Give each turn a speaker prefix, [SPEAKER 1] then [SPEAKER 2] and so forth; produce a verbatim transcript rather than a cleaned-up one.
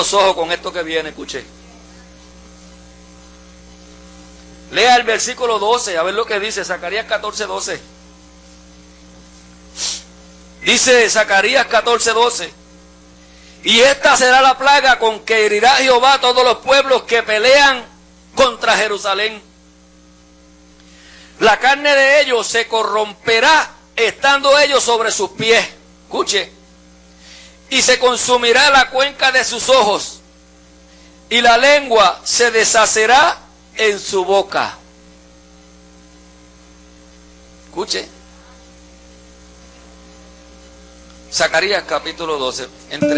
[SPEAKER 1] los ojos con esto que viene, escuche. Lea el versículo doce, a ver lo que dice, Zacarías catorce, doce. Dice Zacarías catorce, doce. Y esta será la plaga con que herirá Jehová a todos los pueblos que pelean contra Jerusalén. La carne de ellos se corromperá estando ellos sobre sus pies. Escuche. Y se consumirá la cuenca de sus ojos. Y la lengua se deshacerá en su boca. Escuche. Zacarías capítulo doce. Entre